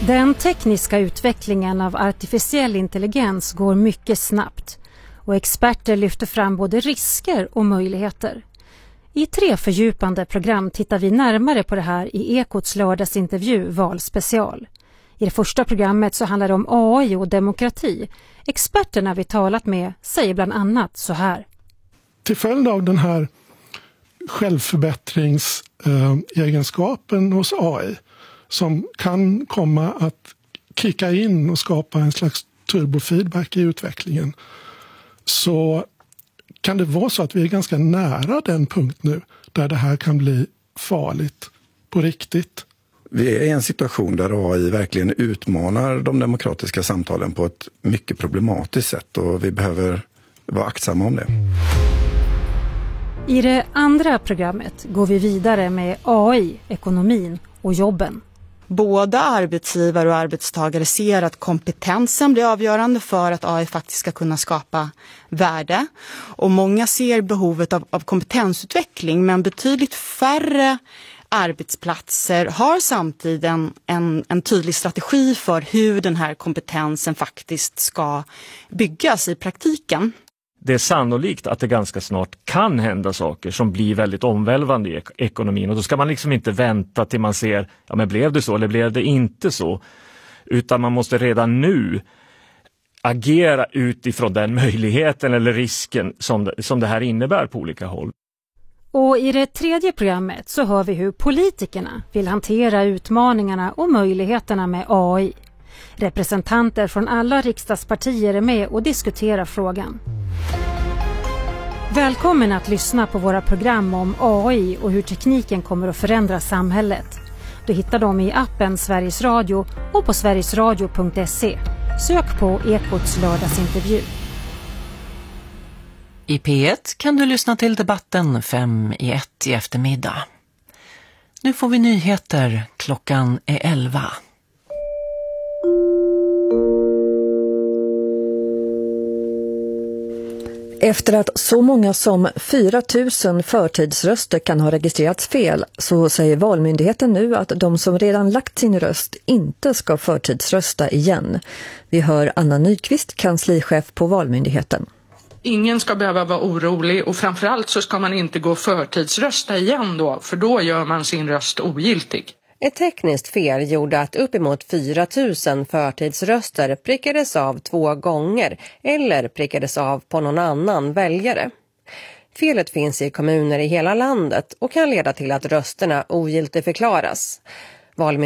Den tekniska utvecklingen av artificiell intelligens går mycket snabbt och experter lyfter fram både risker och möjligheter. I 3 fördjupande program tittar vi närmare på det här i Ekots lördagsintervju Valspecial. I det första programmet så handlar det om AI och demokrati. Experterna vi talat med säger bland annat så här. Till följd av den här självförbättringsegenskapen hos AI som kan komma att kicka in och skapa en slags turbofeedback i utvecklingen, så kan det vara så att vi är ganska nära den punkt nu där det här kan bli farligt på riktigt. Vi är i en situation där AI verkligen utmanar de demokratiska samtalen på ett mycket problematiskt sätt och vi behöver vara aktsamma om det. I det andra programmet går vi vidare med AI, ekonomin och jobben. Både arbetsgivare och arbetstagare ser att kompetensen blir avgörande för att AI faktiskt ska kunna skapa värde. Och många ser behovet av kompetensutveckling, men betydligt färre arbetsplatser har samtidigt en tydlig strategi för hur den här kompetensen faktiskt ska byggas i praktiken. Det är sannolikt att det ganska snart kan hända saker som blir väldigt omvälvande i ekonomin. Och då ska man liksom inte vänta till man ser, ja men blev det så eller blev det inte så? Utan man måste redan nu agera utifrån den möjligheten eller risken som det här innebär på olika håll. Och i det tredje programmet så hör vi hur politikerna vill hantera utmaningarna och möjligheterna med AI. Representanter från alla riksdagspartier är med och diskuterar frågan. Välkommen att lyssna på våra program om AI och hur tekniken kommer att förändra samhället. Du hittar dem i appen Sveriges Radio och på sverigesradio.se. Sök på Ekots lördagsintervju. I P1 kan du lyssna till debatten 5 i 1 i eftermiddag. Nu får vi nyheter. Klockan är 11. Efter att så många som 4 000 förtidsröster kan ha registrerats fel, så säger Valmyndigheten nu att de som redan lagt sin röst inte ska förtidsrösta igen. Vi hör Anna Nyqvist, kanslichef på Valmyndigheten. Ingen ska behöva vara orolig och framförallt så ska man inte gå förtidsrösta igen då, för då gör man sin röst ogiltig. Ett tekniskt fel gjorde att uppemot 4 000 förtidsröster prickades av 2 gånger eller prickades av på någon annan väljare. Felet finns i kommuner i hela landet och kan leda till att rösterna ogiltigförklaras.